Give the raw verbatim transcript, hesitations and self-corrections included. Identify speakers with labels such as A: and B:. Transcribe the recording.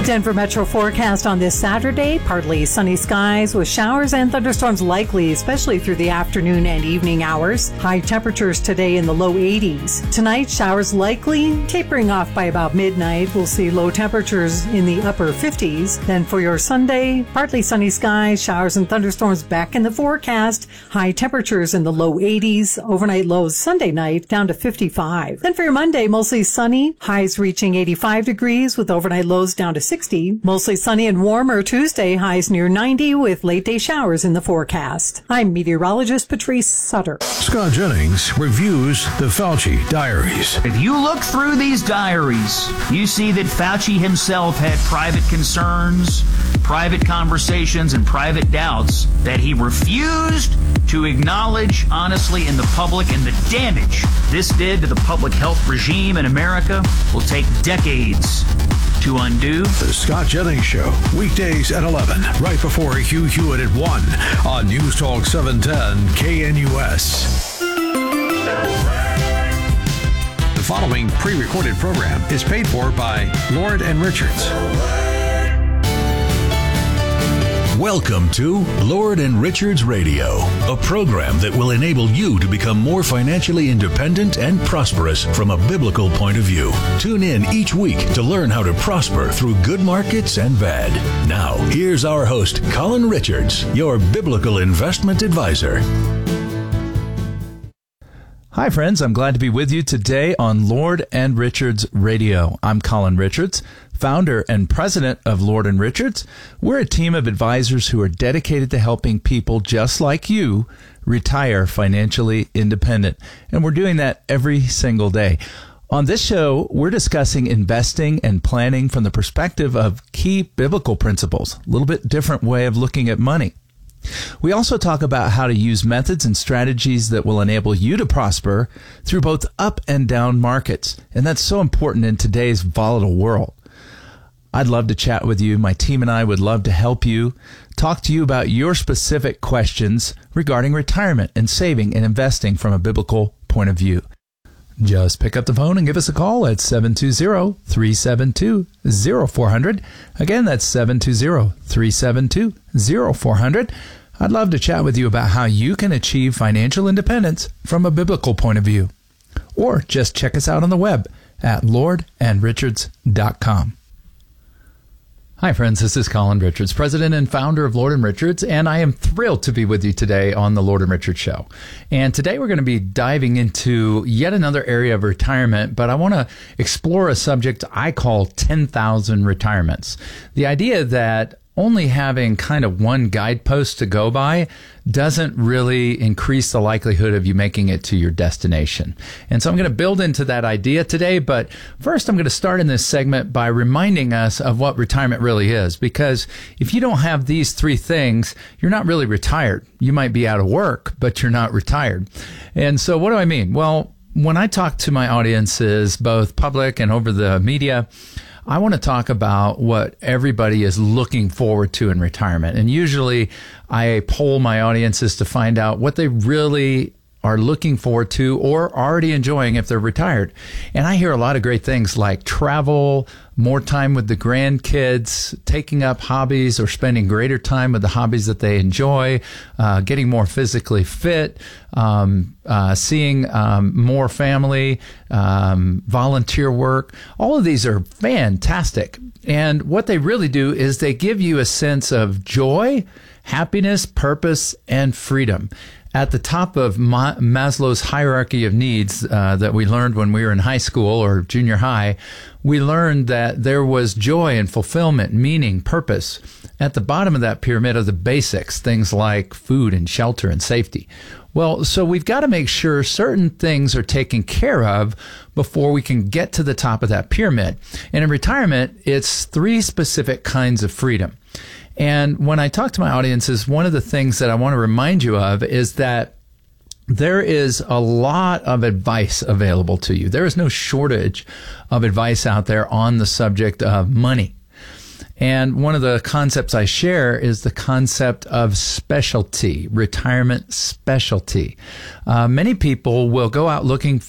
A: Denver Metro forecast on this Saturday, partly sunny skies with showers and thunderstorms likely, especially through the afternoon and evening hours. High temperatures today in the low eighties. Tonight, showers likely, tapering off by about midnight. We'll see low temperatures in the upper fifties. Then for your Sunday, partly sunny skies, showers and thunderstorms back in the forecast. High temperatures in the low eighties. Overnight lows Sunday night down to fifty-five. Then for your Monday, mostly sunny, highs reaching eighty-five degrees with overnight lows down to sixty. Mostly sunny and warmer Tuesday, highs near ninety with late day showers in the forecast. I'm meteorologist Patrice Sutter.
B: Scott Jennings reviews the Fauci diaries.
C: If you look through these diaries, you see that Fauci himself had private concerns, private conversations, and private doubts that he refused to acknowledge honestly in the public, and the damage this did to the public health regime in America will take decades to undo.
B: The Scott Jennings Show, weekdays at eleven, right before Hugh Hewitt at one on News Talk seven ten K N U S. The following pre-recorded program is paid for by Lord and Richards.
D: Welcome to Lord and Richards Radio, a program that will enable you to become more financially independent and prosperous from a biblical point of view. Tune in each week to learn how to prosper through good markets and bad. Now, here's our host, Colin Richards, your biblical investment advisor.
E: Hi, friends. I'm glad to be with you today on Lord and Richards Radio. I'm Colin Richards, founder and president of Lord and Richards. We're a team of advisors who are dedicated to helping people just like you retire financially independent. And we're doing that every single day. On this show, we're discussing investing and planning from the perspective of key biblical principles, a little bit different way of looking at money. We also talk about how to use methods and strategies that will enable you to prosper through both up and down markets. And that's so important in today's volatile world. I'd love to chat with you. My team and I would love to help you, talk to you about your specific questions regarding retirement and saving and investing from a biblical point of view. Just pick up the phone and give us a call at seven two zero, three seven two, zero four zero zero. Again, that's seven two zero, three seven two, zero four zero zero. I'd love to chat with you about how you can achieve financial independence from a biblical point of view. Or just check us out on the web at lord and richards dot com. Hi, friends. This is Colin Richards, president and founder of Lord and Richards, and I am thrilled to be with you today on the Lord and Richards Show. And today we're going to be diving into yet another area of retirement, but I want to explore a subject I call ten thousand retirements. The idea that only having kind of one guidepost to go by doesn't really increase the likelihood of you making it to your destination. And so I'm going to build into that idea today, but first I'm going to start in this segment by reminding us of what retirement really is, because if you don't have these three things, you're not really retired. You might be out of work, but you're not retired. And so what do I mean? Well, when I talk to my audiences, both public and over the media, I want to talk about what everybody is looking forward to in retirement. And usually I poll my audiences to find out what they really are looking forward to or already enjoying if they're retired. And I hear a lot of great things like travel, more time with the grandkids, taking up hobbies or spending greater time with the hobbies that they enjoy, uh, getting more physically fit, um, uh, seeing um, more family, um, volunteer work. All of these are fantastic. And what they really do is they give you a sense of joy, happiness, purpose, and freedom. At the top of Ma- Maslow's hierarchy of needs uh, that we learned when we were in high school or junior high, we learned that there was joy and fulfillment, meaning, purpose. At the bottom of that pyramid are the basics, things like food and shelter and safety. Well, so we've got to make sure certain things are taken care of before we can get to the top of that pyramid. And in retirement, it's three specific kinds of freedom. And when I talk to my audiences, one of the things that I want to remind you of is that there is a lot of advice available to you. There is no shortage of advice out there on the subject of money. And one of the concepts I share is the concept of specialty, retirement specialty. Uh, many people will go out looking